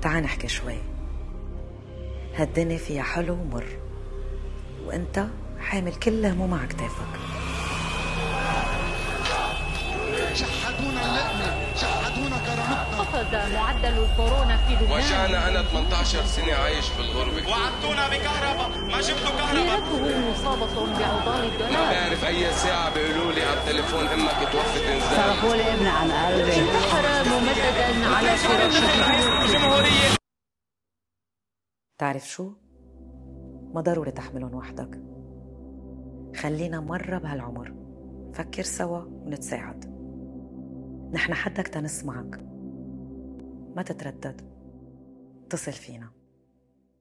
تعال نحكي شوي. هالدنيا فيها حلو ومر، وانت حامل كل هموم على كتافك. شحدونا اللقمة، شحدونا كرامتنا. قفز معدل الكورونا في لبنان. وجعنا أنا 18 سنة عايش في الغربة. وعدتونا بكهرباء، ما جبتوا كهرباء. ليلته مصابة بعضال الدولار. ما بعرف أي ساعة بيقولوا لي على التليفون أمك توفت إنزال. صرفوا لي ابني عن قلبي. انتحر ممددا على فراشه. الجمهورية. تعرف شو؟ ما ضروري تحملهم وحدك. خلينا مرة بهالعمر فكر سوا ونتساعد. نحن حدك تنسمعك. ما تتردد، اتصل فينا.